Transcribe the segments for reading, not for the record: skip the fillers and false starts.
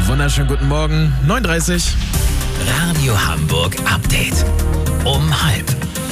Wunderschönen guten Morgen, 9:30. Radio Hamburg Update. Um 5:30.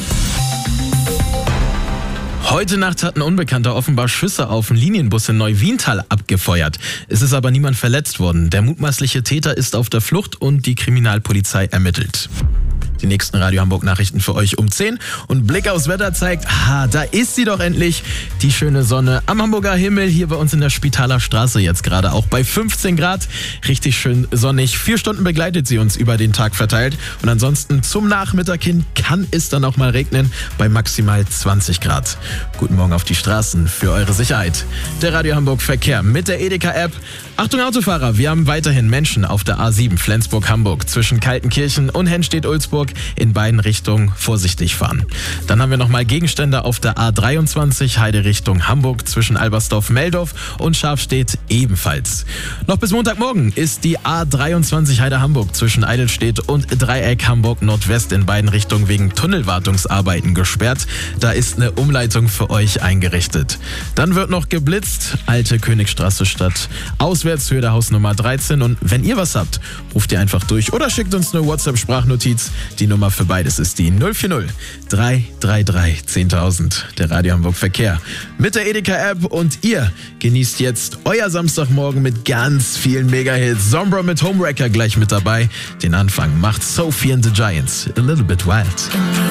Heute Nacht hat ein Unbekannter offenbar Schüsse auf einen Linienbus in Neuwiental abgefeuert. Es ist aber niemand verletzt worden. Der mutmaßliche Täter ist auf der Flucht und die Kriminalpolizei ermittelt. Die nächsten Radio Hamburg Nachrichten für euch um 10. Und Blick aufs Wetter zeigt, da ist sie doch endlich, die schöne Sonne am Hamburger Himmel, hier bei uns in der Spitaler Straße jetzt gerade auch bei 15 Grad. Richtig schön sonnig. 4 Stunden begleitet sie uns über den Tag verteilt. Und ansonsten zum Nachmittag hin kann es dann auch mal regnen bei maximal 20 Grad. Guten Morgen auf die Straßen für eure Sicherheit. Der Radio Hamburg Verkehr mit der Edeka-App. Achtung Autofahrer, wir haben weiterhin Menschen auf der A7 Flensburg-Hamburg zwischen Kaltenkirchen und Hennstedt-Ulzburg in beiden Richtungen vorsichtig fahren. Dann haben wir nochmal Gegenstände auf der A23 Heide Richtung Hamburg zwischen Albersdorf-Meldorf und Scharfstedt ebenfalls. Noch bis Montagmorgen ist die A23 Heide Hamburg zwischen Eidelstedt und Dreieck Hamburg Nordwest in beiden Richtungen wegen Tunnelwartungsarbeiten gesperrt. Da ist eine Umleitung für euch eingerichtet. Dann wird noch geblitzt, Alte Königstraße Stadt, Auswärtshöhe der Hausnummer 13. Und wenn ihr was habt, ruft ihr einfach durch oder schickt uns eine WhatsApp-Sprachnotiz. Die Nummer für beides ist die 040 333 10.000. Der Radio Hamburg Verkehr mit der Edeka-App. Und ihr genießt jetzt euer Samstagmorgen mit ganz vielen Mega-Hits. Sombra mit Homewrecker gleich mit dabei. Den Anfang macht Sophie and the Giants. A Little Bit Wild.